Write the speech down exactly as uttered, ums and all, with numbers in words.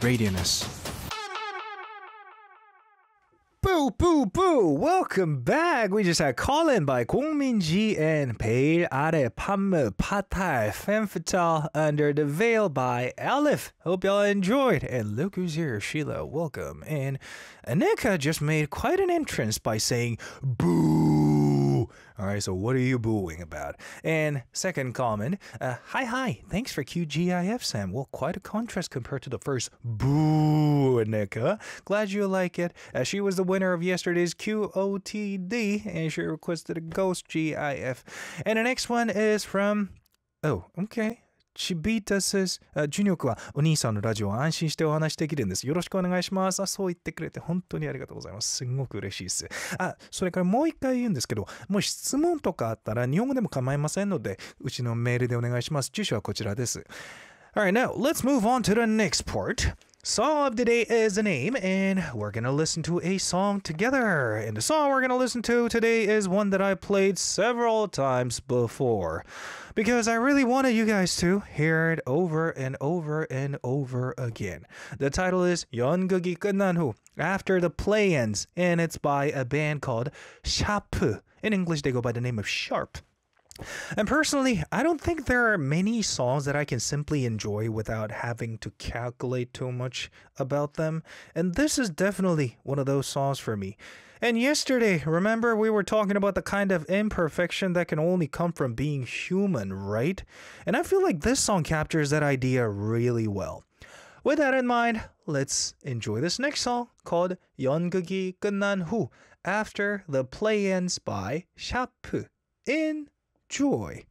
Radioness. Boo, boo, boo! Welcome back! We just had Call In by Gong Min-ji and Peil Are Panmu Patal Femme Fatale Under the Veil by Aleph. Hope y'all enjoyed. And look who's here, Sheila. Welcome. And Aneka just made quite an entrance by saying boo. Alright, so what are you booing about? And second comment, uh, hi hi, thanks for Q G I F, Sam. Well, quite a contrast compared to the first boo, Aneka. Glad you like it. Uh, she was the winner of yesterday's Q O T D, and she requested a ghost G I F. And the next one is from, oh, okay. チビータ says、uh, ジュニョクはお兄さんのラジオは安心してお話しできるんです。よろしくお願いします。あ、そう言ってくれて本当にありがとうございます。すごく嬉しいです。あ、それからもう一回言うんですけど、もし質問とかあったら日本語でも構いませんので、うちのメールでお願いします。住所はこちらです。Alright, now let's move on to the next part. Song of the day is a name, and we're gonna listen to a song together. And the song we're gonna listen to today is one that I played several times before, because I really wanted you guys to hear it over and over and over again. The title is 연극이 끝난 후, After the Play Ends, and it's by a band called Sharp. In English, they go by the name of Sharp. And personally, I don't think there are many songs that I can simply enjoy without having to calculate too much about them. And this is definitely one of those songs for me. And yesterday, remember we were talking about the kind of imperfection that can only come from being human, right? And I feel like this song captures that idea really well. With that in mind, let's enjoy this next song called 연극이 끝난 후, After the Play Ends by Sharp. In Joy.